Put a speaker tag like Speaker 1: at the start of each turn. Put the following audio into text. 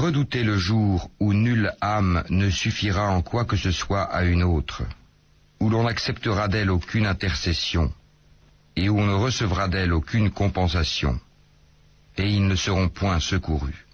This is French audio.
Speaker 1: redoutez le jour où nulle âme ne suffira en quoi que ce soit à une autre, où l'on n'acceptera d'elle aucune intercession, et où on ne recevra d'elle aucune compensation, et ils ne seront point secourus.